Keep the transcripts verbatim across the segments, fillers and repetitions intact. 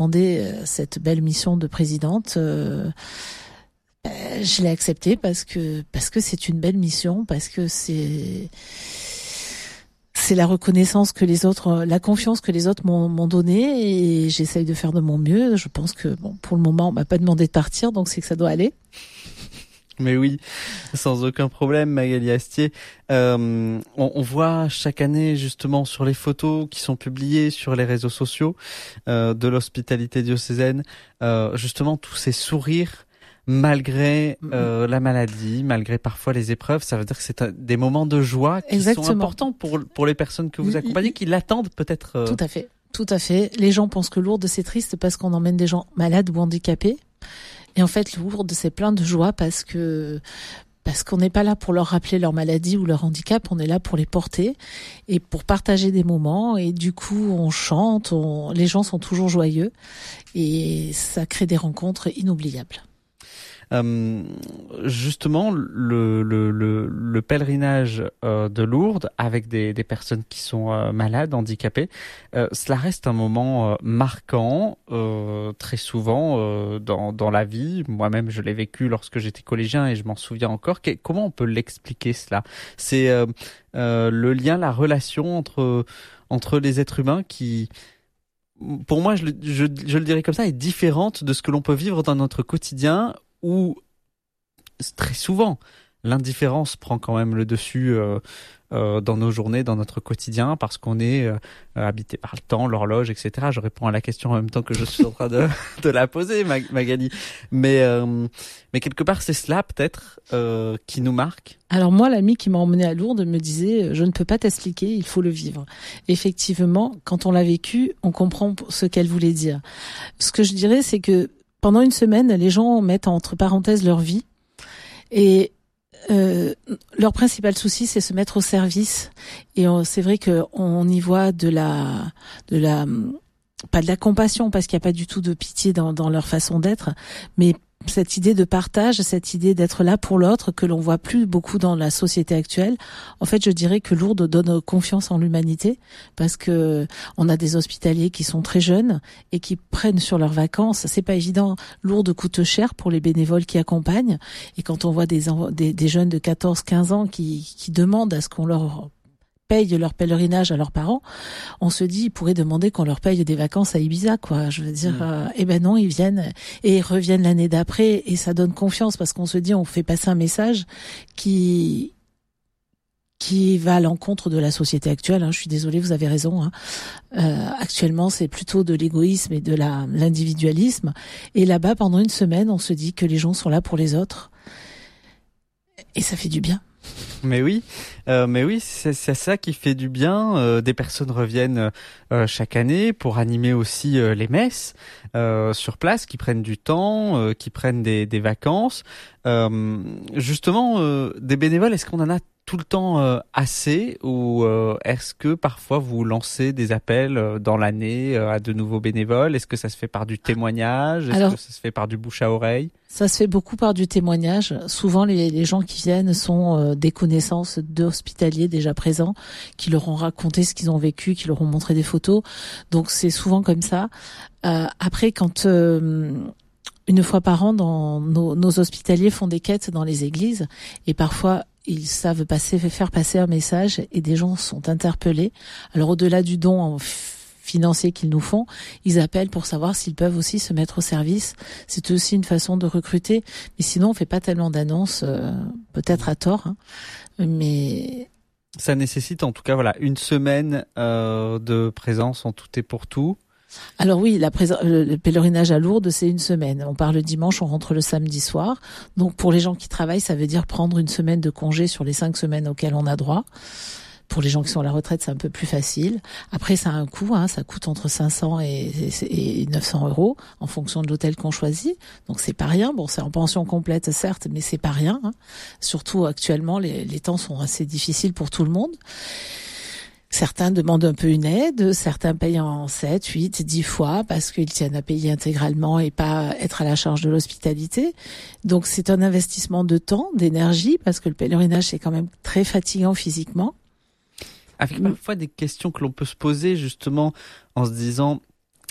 demandé cette belle mission de présidente, euh, je l'ai acceptée parce que parce que c'est une belle mission, parce que c'est c'est la reconnaissance que les autres, la confiance que les autres m'ont, m'ont donnée, et j'essaye de faire de mon mieux. Je pense que bon, pour le moment, on m'a pas demandé de partir, donc c'est que ça doit aller. Mais oui, sans aucun problème, Magali Astier. Euh, on, on voit chaque année justement sur les photos qui sont publiées sur les réseaux sociaux euh, de l'hospitalité diocésaine, euh, justement tous ces sourires malgré euh, la maladie, malgré parfois les épreuves. Ça veut dire que c'est un, des moments de joie qui Exactement. sont importants pour pour les personnes que vous accompagnez, qui l'attendent peut-être. Euh... Tout à fait, tout à fait. Les gens pensent que Lourdes c'est triste parce qu'on emmène des gens malades ou handicapés. Et en fait, Lourdes, c'est plein de joie parce que parce qu'on n'est pas là pour leur rappeler leur maladie ou leur handicap, on est là pour les porter et pour partager des moments. Et du coup, on chante, on... les gens sont toujours joyeux et ça crée des rencontres inoubliables. Euh, justement, le, le, le, le pèlerinage euh, de Lourdes avec des, des personnes qui sont euh, malades, handicapées, euh, cela reste un moment euh, marquant, euh, très souvent euh, dans, dans la vie. Moi-même, je l'ai vécu lorsque j'étais collégien et je m'en souviens encore. Que, comment on peut l'expliquer cela ? C'est euh, euh, le lien, la relation entre, entre les êtres humains qui... Pour moi, je, je, je le dirais comme ça, est différente de ce que l'on peut vivre dans notre quotidien, où très souvent l'indifférence prend quand même le dessus euh, euh, dans nos journées, dans notre quotidien, parce qu'on est euh, habité par le temps, l'horloge, et cetera. Je réponds à la question en même temps que je suis en train de, de la poser, Magali. Mais, euh, mais quelque part, c'est cela peut-être euh, qui nous marque. Alors moi, l'ami qui m'a emmené à Lourdes me disait « Je ne peux pas t'expliquer, il faut le vivre ». Effectivement, quand on l'a vécu, on comprend ce qu'elle voulait dire. Ce que je dirais, c'est que pendant une semaine, les gens mettent entre parenthèses leur vie et euh, leur principal souci, c'est se mettre au service. Et on, c'est vrai que on y voit de la, de la, pas de la compassion parce qu'il n'y a pas du tout de pitié dans, dans leur façon d'être, mais cette idée de partage, cette idée d'être là pour l'autre que l'on voit plus beaucoup dans la société actuelle. En fait, je dirais que Lourdes donne confiance en l'humanité parce que on a des hospitaliers qui sont très jeunes et qui prennent sur leurs vacances. C'est pas évident. Lourdes coûte cher pour les bénévoles qui accompagnent. Et quand on voit des, des, des jeunes de quatorze, quinze ans qui, qui demandent à ce qu'on leur paye leur pèlerinage à leurs parents, on se dit, ils pourraient demander qu'on leur paye des vacances à Ibiza, quoi. Je veux dire, mmh. euh, eh ben non, ils viennent et ils reviennent l'année d'après et ça donne confiance parce qu'on se dit, on fait passer un message qui qui va à l'encontre de la société actuelle. Hein. Je suis désolée, vous avez raison. Hein. Euh, actuellement, c'est plutôt de l'égoïsme et de la l'individualisme. Et là-bas, pendant une semaine, on se dit que les gens sont là pour les autres et ça fait du bien. Mais oui, euh, mais oui, c'est, c'est ça qui fait du bien. Euh, des personnes reviennent euh, chaque année pour animer aussi euh, les messes euh, sur place, qui prennent du temps, euh, qui prennent des, des vacances. Euh, justement, euh, des bénévoles, est-ce qu'on en a tout le temps euh, assez ou euh, est-ce que parfois vous lancez des appels euh, dans l'année euh, à de nouveaux bénévoles ? Est-ce que ça se fait par du témoignage ? Est-ce Alors, que ça se fait par du bouche à oreille ? Ça se fait beaucoup par du témoignage. Souvent, les, les gens qui viennent sont euh, des connaissances d'hospitaliers déjà présents, qui leur ont raconté ce qu'ils ont vécu, qui leur ont montré des photos. Donc, c'est souvent comme ça. Euh, après, quand... Euh, une fois par an, dans, nos, nos hospitaliers font des quêtes dans les églises et parfois ils savent passer, faire passer un message et des gens sont interpellés. Alors au-delà du don financier qu'ils nous font, ils appellent pour savoir s'ils peuvent aussi se mettre au service. C'est aussi une façon de recruter. Mais sinon, on fait pas tellement d'annonces, euh, peut-être à tort, hein, mais... Ça nécessite en tout cas voilà une semaine euh, de présence en tout et pour tout. Alors oui, la prés- le pèlerinage à Lourdes, c'est une semaine. On part le dimanche, on rentre le samedi soir. Donc pour les gens qui travaillent, ça veut dire prendre une semaine de congé sur les cinq semaines auxquelles on a droit. Pour les gens qui sont à la retraite, c'est un peu plus facile. Après, ça a un coût, hein, ça coûte entre cinq cents et, et neuf cents euros en fonction de l'hôtel qu'on choisit. Donc c'est pas rien. Bon, c'est en pension complète, certes, mais c'est pas rien. Hein. Surtout actuellement, les, les temps sont assez difficiles pour tout le monde. Certains demandent un peu une aide, certains payent en sept, huit, dix fois parce qu'ils tiennent à payer intégralement et pas être à la charge de l'hospitalité. Donc c'est un investissement de temps, d'énergie, parce que le pèlerinage c'est quand même très fatigant physiquement. Avec parfois des questions que l'on peut se poser justement en se disant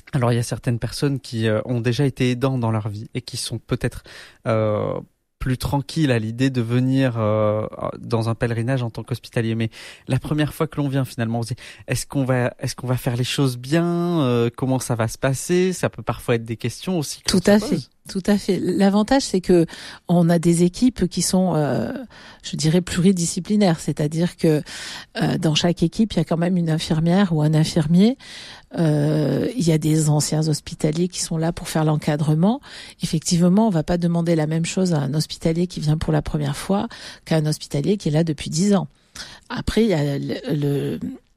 Alors il y a certaines personnes qui euh, ont déjà été aidants dans leur vie et qui sont peut-être euh, plus tranquilles à l'idée de venir euh, dans un pèlerinage en tant qu'hospitalier. Mais la première fois que l'on vient, finalement, on se dit est-ce qu'on va est-ce qu'on va faire les choses bien, euh, comment ça va se passer? Ça peut parfois être des questions aussi. Tout à fait. Tout à fait. L'avantage, c'est que on a des équipes qui sont, euh, je dirais, pluridisciplinaires. C'est-à-dire que euh, dans chaque équipe, il y a quand même une infirmière ou un infirmier. Euh, il y a des anciens hospitaliers qui sont là pour faire l'encadrement. Effectivement, on va pas demander la même chose à un hospitalier qui vient pour la première fois qu'à un hospitalier qui est là depuis dix ans. Après, il y a le, le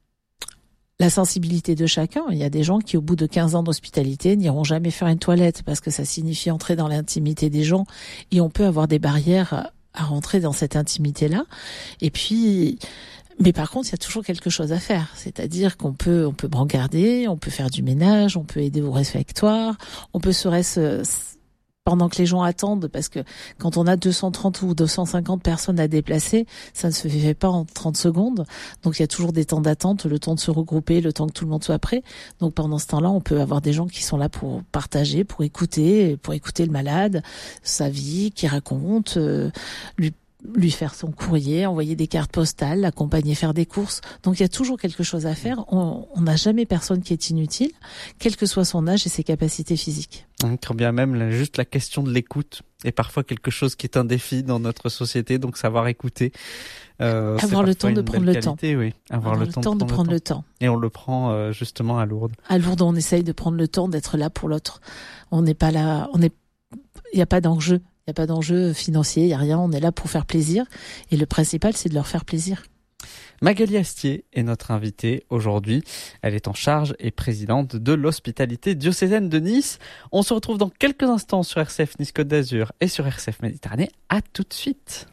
la sensibilité de chacun. Il y a des gens qui, au bout de quinze ans d'hospitalité, n'iront jamais faire une toilette parce que ça signifie entrer dans l'intimité des gens et on peut avoir des barrières à rentrer dans cette intimité-là. Et puis, mais par contre, il y a toujours quelque chose à faire. C'est-à-dire qu'on peut, on peut brancarder, on peut faire du ménage, on peut aider au réfectoire, on peut serait-ce pendant que les gens attendent, parce que quand on a deux cent trente ou deux cent cinquante personnes à déplacer, ça ne se fait pas en trente secondes. Donc il y a toujours des temps d'attente, le temps de se regrouper, le temps que tout le monde soit prêt. Donc pendant ce temps-là, on peut avoir des gens qui sont là pour partager, pour écouter, pour écouter le malade, sa vie, qui raconte, euh, lui lui faire son courrier, envoyer des cartes postales, l'accompagner, faire des courses. Donc il y a toujours quelque chose à faire. On n'a jamais personne qui est inutile, quel que soit son âge et ses capacités physiques. Quand bien même, là, juste la question de l'écoute est parfois quelque chose qui est un défi dans notre société, donc savoir écouter. Euh, avoir le temps de prendre le qualité, temps. Oui. Avoir, avoir le, le temps, temps de, de prendre le le temps. temps. Et on le prend euh, justement à Lourdes. À Lourdes, on essaye de prendre le temps d'être là pour l'autre. On n'est pas là, on est, il n'y a pas d'enjeu. Il n'y a pas d'enjeu financier, il n'y a rien, on est là pour faire plaisir. Et le principal, c'est de leur faire plaisir. Magali Astier est notre invitée aujourd'hui. Elle est en charge et présidente de l'hospitalité diocésaine de Nice. On se retrouve dans quelques instants sur R C F Nice Côte d'Azur et sur R C F Méditerranée. À tout de suite.